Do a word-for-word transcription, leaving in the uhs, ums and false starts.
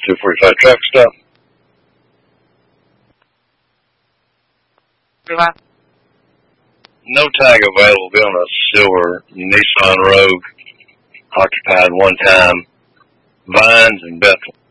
two forty-five traffic stop. No tag available. Be on a silver Nissan Rogue, occupied one time. Vines and Bethel.